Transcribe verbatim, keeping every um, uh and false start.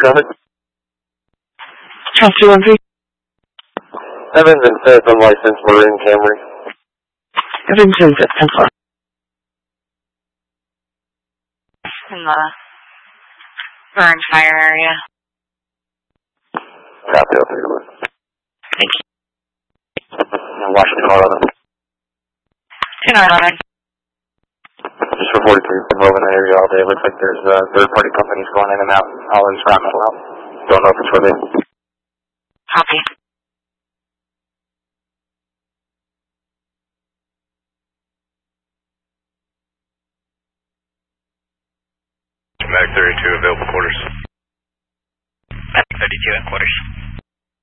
comment? Trust two one three. Evans and Fifth, unlicensed Maroon Camry. Evans and Fifth, ten four. In the burn fire area. Copy, I'll take a look. Thank you. Washington, Colorado. ten eleven. Just for forty-three, been moving that area all day. Looks like there's uh, third-party companies going in and out, all in scrap metal out. Don't know if it's for them. Copy. Medic thirty-two, available quarters. Medic thirty-two in quarters.